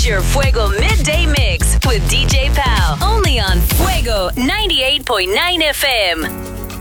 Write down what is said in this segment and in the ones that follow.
your Fuego Midday Mix with DJ Pal. Only on Fuego 98.9 FM.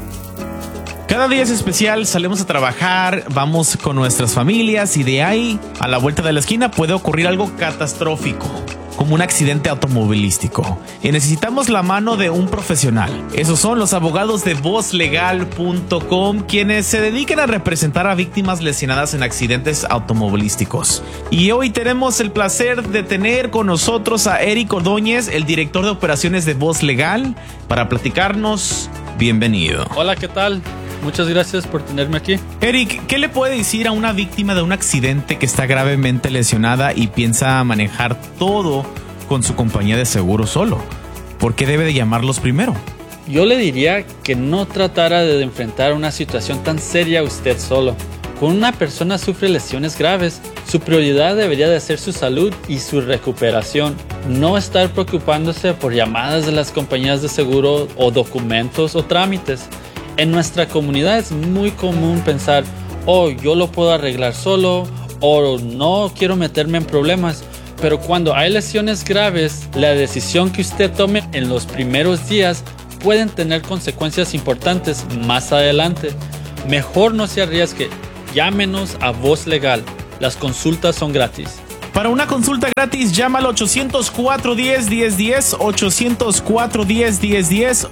Cada día es especial, salimos a trabajar, vamos con nuestras familias y de ahí, a la vuelta de la esquina, puede ocurrir algo catastrófico, como un accidente automovilístico. Y necesitamos la mano de un profesional. Esos son los abogados de vozlegal.com, quienes se dedican a representar a víctimas lesionadas en accidentes automovilísticos. Y hoy tenemos el placer de tener con nosotros a Eric Ordóñez, el director de operaciones de Voz Legal, para platicarnos. Bienvenido. Hola, ¿qué tal? Muchas gracias por tenerme aquí. Eric, ¿qué le puede decir a una víctima de un accidente que está gravemente lesionada y piensa manejar todo con su compañía de seguro solo? ¿Por qué debe de llamarlos primero? Yo le diría que no tratara de enfrentar una situación tan seria usted solo. Cuando una persona sufre lesiones graves, su prioridad debería de ser su salud y su recuperación. No estar preocupándose por llamadas de las compañías de seguro o documentos o trámites. En nuestra comunidad es muy común pensar, yo lo puedo arreglar solo, o no quiero meterme en problemas. Pero cuando hay lesiones graves, la decisión que usted tome en los primeros días pueden tener consecuencias importantes más adelante. Mejor no se arriesgue. Llámenos a Voz Legal. Las consultas son gratis. Para una consulta gratis, llama al 800-410-1010, 800-410-1010,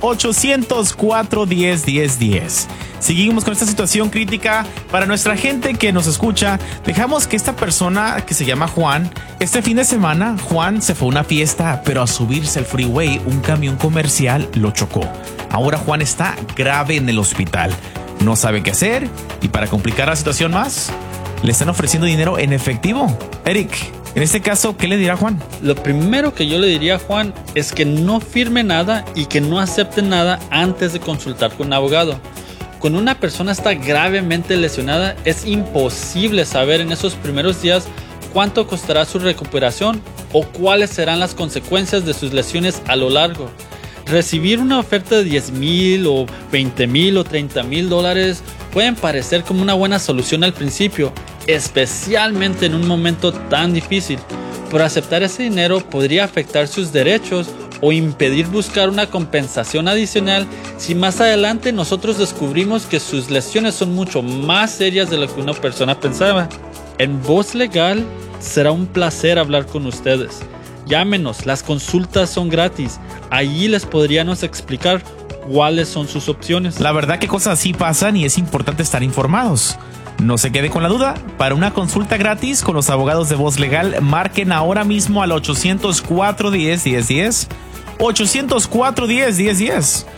800-410-1010. Seguimos con esta situación crítica. Para nuestra gente que nos escucha, dejamos que esta persona que se llama Juan, este fin de semana, Juan se fue a una fiesta, pero a subirse al freeway, un camión comercial lo chocó. Ahora Juan está grave en el hospital. No sabe qué hacer y para complicar la situación más, le están ofreciendo dinero en efectivo. Eric, en este caso, ¿qué le dirá Juan? Lo primero que yo le diría a Juan es que no firme nada y que no acepte nada antes de consultar con un abogado. Cuando una persona está gravemente lesionada, es imposible saber en esos primeros días cuánto costará su recuperación o cuáles serán las consecuencias de sus lesiones a lo largo. Recibir una oferta de $10,000 o $20,000 o $30,000 pueden parecer como una buena solución al principio, especialmente en un momento tan difícil. Pero aceptar ese dinero podría afectar sus derechos o impedir buscar una compensación adicional si más adelante nosotros descubrimos que sus lesiones son mucho más serias de lo que una persona pensaba. En Voz Legal será un placer hablar con ustedes. Llámenos, las consultas son gratis. Allí les podríamos explicar cuáles son sus opciones. La verdad que cosas así pasan y es importante estar informados. No se quede con la duda. Para una consulta gratis con los abogados de Voz Legal, marquen ahora mismo al 800-410-1010, 800-410-1010,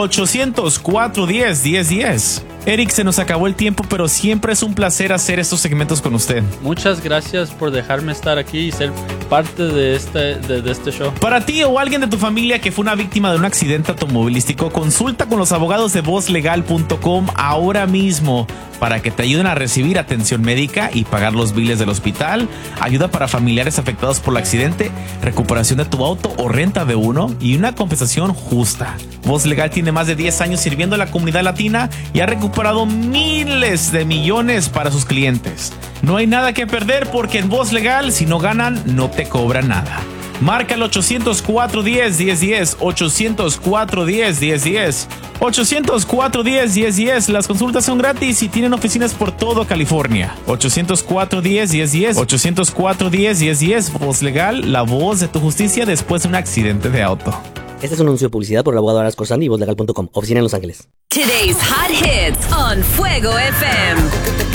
800-410-1010. Eric, se nos acabó el tiempo, pero siempre es un placer hacer estos segmentos con usted. Muchas gracias por dejarme estar aquí y ser parte de este show. Para ti o alguien de tu familia que fue una víctima de un accidente automovilístico, consulta con los abogados de vozlegal.com ahora mismo para que te ayuden a recibir atención médica y pagar los biles del hospital, ayuda para familiares afectados por el accidente, recuperación de tu auto o renta de uno y una compensación justa. Voz Legal tiene más de 10 años sirviendo a la comunidad latina y ha recuperado miles de millones para sus clientes. No hay nada que perder porque en Voz Legal, si no ganan, no te cobran nada. Marca el 800-410-1010, 800-410-1010, 800-410-1010. Las consultas son gratis y tienen oficinas por todo California. 800-410-1010, 800-410-1010. Voz Legal, la voz de tu justicia después de un accidente de auto. Este es un anuncio de publicidad por el abogado Aras Corsandi y vozlegal.com, oficina en Los Ángeles. Today's hot hits on Fuego FM.